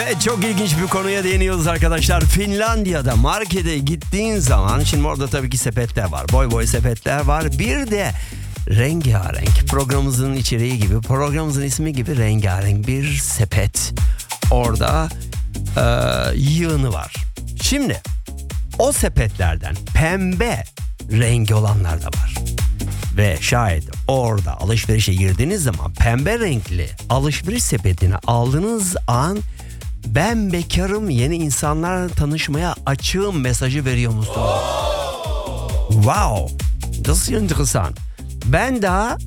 Evet, çok ilginç bir konuya değiniyoruz arkadaşlar. Finlandiya'da markete gittiğin zaman, şimdi orada tabii ki sepetler var. Boy boy sepetler var. Bir de rengarenk, programımızın içeriği gibi, programımızın ismi gibi rengarenk bir sepet. Orada yığını var. Şimdi o sepetlerden pembe rengi olanlar da var. Ve şayet orada alışverişe girdiğiniz zaman pembe renkli alışveriş sepetini aldığınız an ben bekarım, yeni insanlarla tanışmaya açığım mesajı veriyor musunuz? Wow, das ist interessant. Ben daha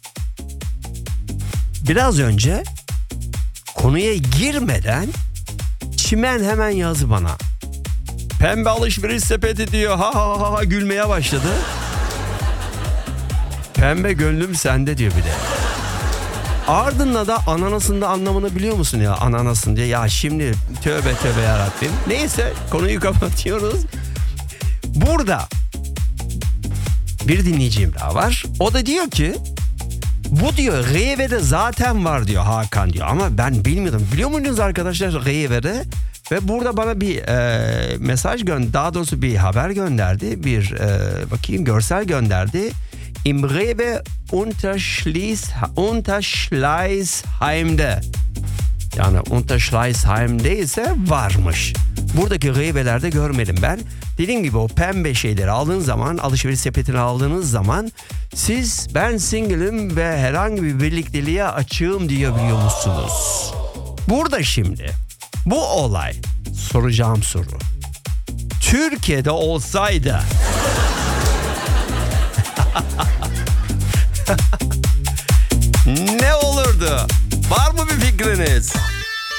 biraz önce konuya girmeden Çimen hemen yazdı bana. Pembe alışveriş sepeti diyor, ha ha ha gülmeye başladı. Pembe gönlüm sende diyor bir de. Ardından da ananasın da anlamını biliyor musun ya, ananasın diye. Ya şimdi tövbe tövbe yarabbim. Neyse, konuyu kapatıyoruz. Burada bir dinleyicim daha var. O da diyor ki bu diyor Rewe'de zaten var diyor Hakan diyor. Ama ben bilmiyordum. Biliyor muydunuz arkadaşlar Rewe'de? Ve burada bana bir mesaj daha doğrusu bir haber gönderdi. Bir bakayım, görsel gönderdi. Im Rewe Unterschleißheim'de. Yani Unterschleißheim'de ise varmış. Buradaki Rewe'lerde görmedim ben. Dediğim gibi o pembe şeyleri aldığınız zaman, alışveriş sepetini aldığınız zaman siz ben single'ım ve herhangi bir birlikteliğe açığım diyebiliyor musunuz? Burada şimdi bu olay, soracağım soru. Türkiye'de olsaydı ne olurdu? Var mı bir fikriniz?